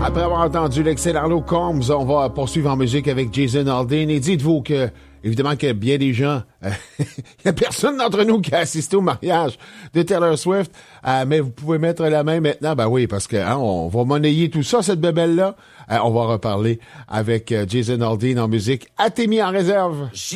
Après avoir entendu l'excellent Luke Combs, on va poursuivre en musique avec Jason Aldean. Et dites-vous que, évidemment, que bien des gens, il y a personne d'entre nous qui a assisté au mariage de Taylor Swift, mais vous pouvez mettre la main maintenant, ben oui, parce que on va monnayer tout ça, cette bébelle-là. On va reparler avec Jason Aldean en musique. À t'es mis en réserve.